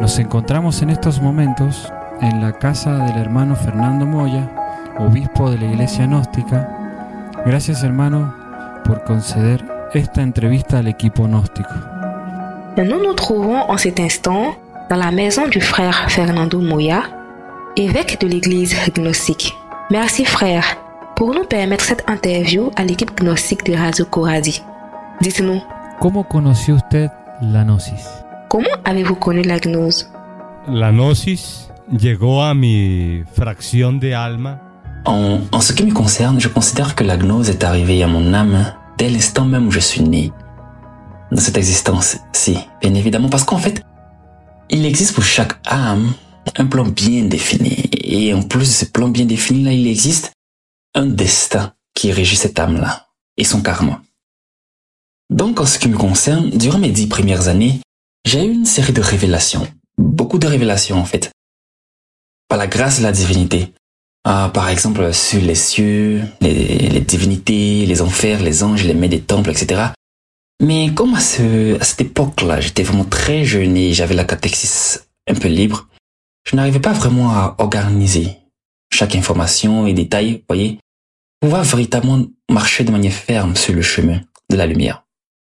Nos encontramos en estos momentos en la casa del hermano Fernando Moya, obispo de la Iglesia Gnóstica. Gracias, hermano, por conceder esta entrevista al equipo gnóstico. Nous nous trouvons en cet instant dans la maison du frère Fernando Moya, évêque de l'Église gnostique. Merci frère pour nous permettre cette interview à l'équipe gnostique de Radio Coradi. Dites-nous, ¿Cómo conoció usted la gnosis? comment avez-vous connu la gnose? La gnosis llegó a mi fracción de alma. En ce qui me concerne, je considère que la gnose est arrivée à mon âme dès l'instant même où je suis né. Dans cette existence-ci, bien évidemment, parce qu'en fait, il existe pour chaque âme un plan bien défini. Et en plus de ce plan bien défini, là, il existe un destin qui régit cette âme-là et son karma. Donc, en ce qui me concerne, durant mes 10 premières années, j'ai eu une série de révélations. Beaucoup de révélations, en fait. Par la grâce de la divinité. Par exemple, sur les cieux, les divinités, les enfers, les anges, les maîtres des temples, etc. Mais comme à cette époque-là, j'étais vraiment très jeune et j'avais la catéchèse un peu libre, je n'arrivais pas vraiment à organiser chaque information et détail, voyez, pour pouvoir véritablement marcher de manière ferme sur le chemin de la lumière.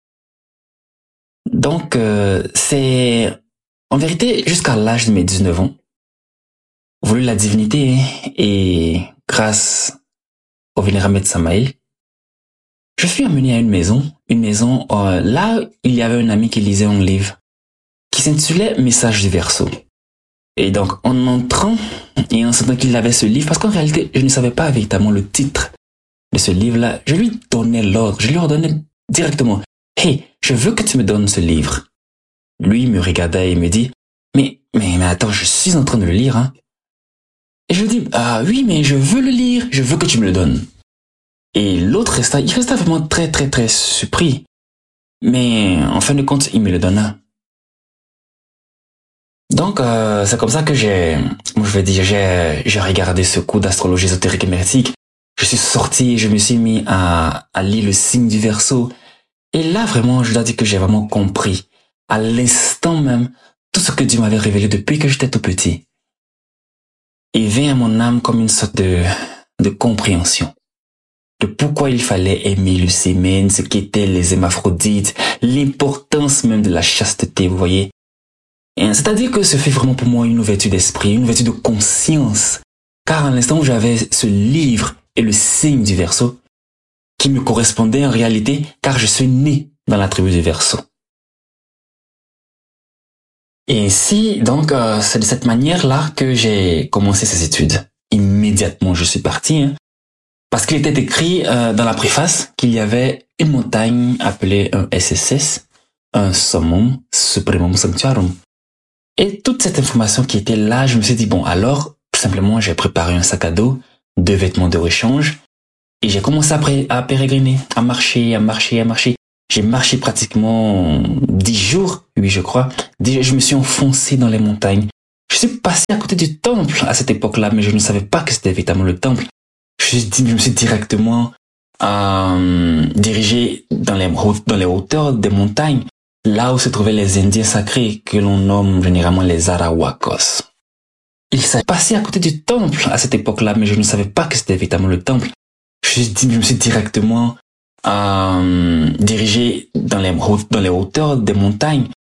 Donc, c'est en vérité jusqu'à l'âge de mes 19 ans, voulu la divinité et grâce au vénérable Samaël, je suis amené à une maison là il y avait un ami qui lisait un livre qui s'intitulait Message du Verseau. Et donc en entrant et en sentant qu'il avait ce livre, parce qu'en réalité je ne savais pas véritablement le titre de ce livre-là, je lui donnais l'ordre, je lui ordonnais directement, hey, je veux que tu me donnes ce livre. Lui me regardait et me dit, mais attends, je suis en train de le lire, hein. Et je lui dis, ah oui, mais je veux le lire, je veux que tu me le donnes. Et l'autre il resta vraiment très très très surpris. Mais en fin de compte, il me le donna. Donc c'est comme ça que j'ai regardé ce cours d'astrologie ésotérique hermétique. Je suis sorti, je me suis mis à lire le signe du Verseau. Et là vraiment, je dois dire que j'ai vraiment compris à l'instant même tout ce que Dieu m'avait révélé depuis que j'étais tout petit. Il vint à mon âme comme une sorte de compréhension de pourquoi il fallait aimer le sémen, ce qu'étaient les hémaphrodites, l'importance même de la chasteté, vous voyez. Et c'est-à-dire que ce fut vraiment pour moi une ouverture d'esprit, une ouverture de conscience, car à l'instant où j'avais ce livre et le signe du Verseau, qui me correspondait en réalité, car je suis né dans la tribu du Verseau. Et ainsi, donc, c'est de cette manière-là que j'ai commencé ces études. Immédiatement, je suis parti, hein, parce qu'il était écrit dans la préface qu'il y avait une montagne appelée un SSS, un Summum Supremum Sanctuarum. Et toute cette information qui était là, je me suis dit, bon, alors, tout simplement, j'ai préparé un sac à dos, 2 vêtements de rechange, et j'ai commencé à pérégriner, à marcher. J'ai marché pratiquement 10 jours, oui, je crois. Je me suis enfoncé dans les montagnes. Je suis passé à côté du temple à cette époque-là, mais je ne savais pas que c'était véritablement le temple. Je me suis directement dirigé dans les hauteurs des montagnes, là où se trouvaient les Indiens sacrés, que l'on nomme généralement les Arahuacos. Il s'est passé à côté du temple à cette époque-là, mais je ne savais pas que c'était véritablement le temple. Je me suis directement dirigé dans les hauteurs des montagnes,